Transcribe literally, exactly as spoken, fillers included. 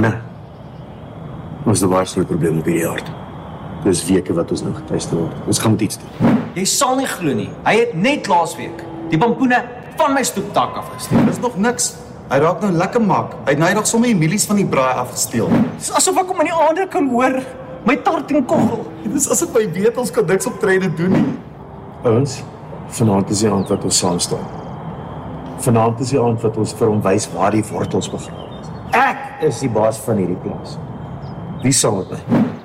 Anne, ons het 'n baie groot probleem op hierdie aard. Dis weke wat ons nou getuister word. Ons gaan moet iets doen. Jy sal nie glo nie. Hy het net laasweek die pampoene van my stoepdak afgesteel. Dis nog niks. Hy raak nou lekker mak. Hy het nou nog sommer die mielies van die braai afgesteel. Dis asof ek hom in die aande kan hoor. My tart en koggel. Dis asof hy weet ons kan niks op trede doen nie. Ouens, vanaand is die aand wat ons saam staan. Vanaand is die aand wat ons vir hom wys waar die wortels begrawe is. Ek is die baas van hierdie plaas. Wie sal met my?